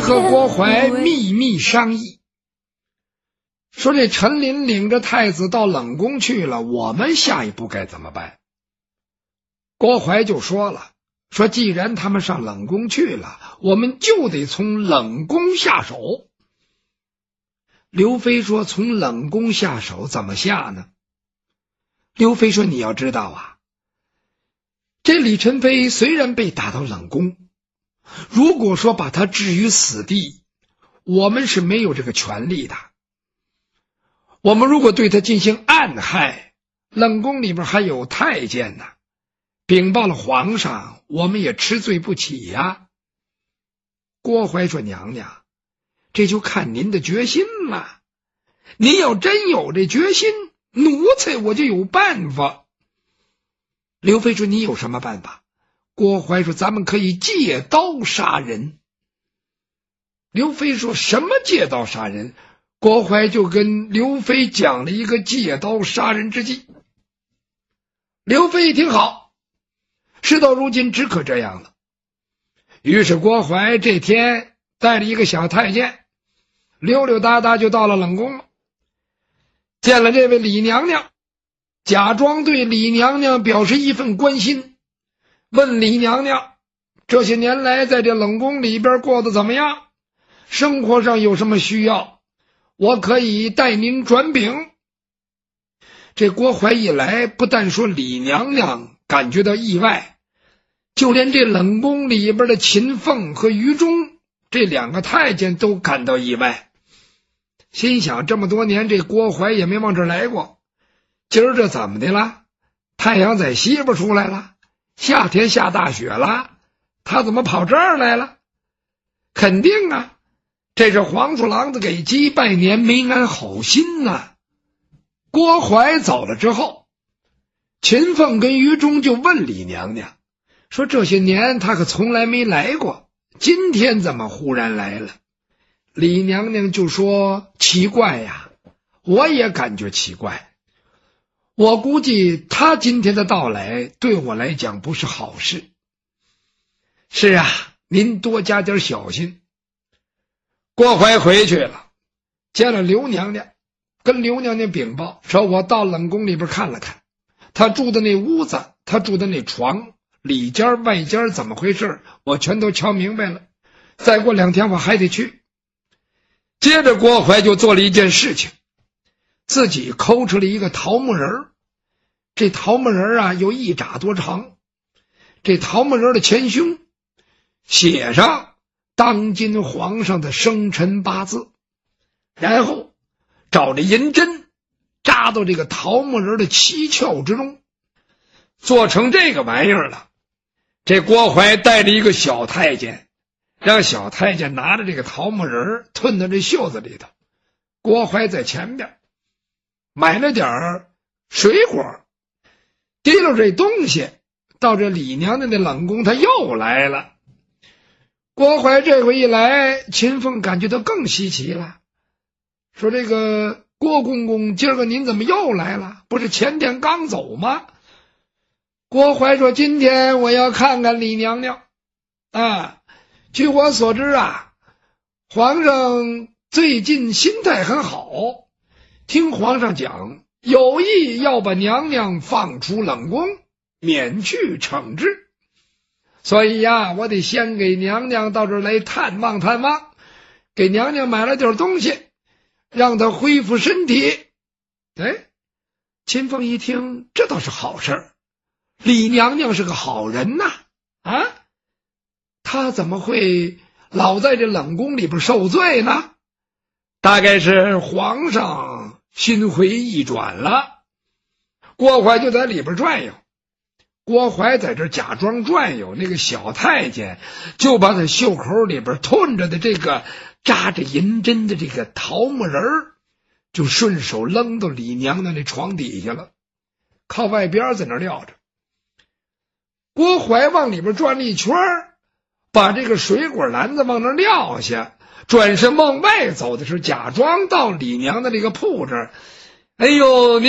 和郭槐秘密商议，说这陈琳领着太子到冷宫去了，我们下一步该怎么办？郭槐就说了，说既然他们上冷宫去了，我们就得从冷宫下手。刘飞说，从冷宫下手怎么下呢？刘飞说，你要知道啊，这李宸妃虽然被打到冷宫，如果说把他置于死地，我们是没有这个权利的。我们如果对他进行暗害，冷宫里边还有太监呢，禀报了皇上，我们也吃罪不起呀。郭槐说，娘娘，这就看您的决心了。您要真有这决心，奴才我就有办法。刘飞说，你有什么办法？郭槐说，咱们可以借刀杀人。刘飞说，什么借刀杀人？郭槐就跟刘飞讲了一个借刀杀人之计。刘飞一听好，事到如今只可这样了。于是郭槐这天带了一个小太监，溜溜达达就到了冷宫了，见了这位李娘娘，假装对李娘娘表示一份关心，问李娘娘这些年来在这冷宫里边过得怎么样，生活上有什么需要，我可以带您转禀。这郭槐一来，不但说李娘娘感觉到意外，就连这冷宫里边的秦凤和于中这两个太监都感到意外，心想这么多年这郭槐也没往这儿来过，今儿这怎么的了？太阳在西边出来了，夏天下大雪了，他怎么跑这儿来了？肯定啊，这是黄鼠狼子给鸡拜年，没安好心呐。郭槐走了之后，秦凤跟于中就问李娘娘说，这些年他可从来没来过，今天怎么忽然来了？李娘娘就说，奇怪呀，我也感觉奇怪。我估计他今天的到来对我来讲不是好事。是啊，您多加点小心。郭槐回去了，见了刘娘娘，跟刘娘娘禀报说，我到冷宫里边看了看，他住的那屋子，他住的那床，里间外间怎么回事，我全都瞧明白了。再过2天我还得去。接着郭槐就做了一件事情，自己抠出了一个桃木人，这桃木人啊有1拃多长，这桃木人的前胸写上当今皇上的生辰八字，然后找着银针扎到这个桃木人的七窍之中，做成这个玩意儿了。这郭槐带着一个小太监，让小太监拿着这个桃木人吞到这袖子里头，郭槐在前边买了点水果，提溜这东西到这李娘娘的冷宫，他又来了。郭槐这回一来，秦凤感觉到更稀奇了，说，这个郭公公今儿个您怎么又来了？不是前天刚走吗？郭槐说，今天我要看看李娘娘啊。据我所知啊，皇上最近心态很好，听皇上讲，有意要把娘娘放出冷宫，免去惩治。所以呀，我得先给娘娘到这儿来探望探望，给娘娘买了点东西，让她恢复身体。哎，秦凤一听，这倒是好事儿，李娘娘是个好人呐，啊，她怎么会老在这冷宫里边受罪呢？大概是皇上心回意转了。郭槐就在里边转悠，郭槐在这假装转悠，那个小太监就把他袖口里边吞着的这个扎着银针的这个桃木人就顺手扔到李娘娘的床底下了，靠外边在那撂着。郭槐往里边转了一圈，把这个水果篮子往那撂下，转身往外走的时候，假装到李娘的这个铺这儿。哎呦，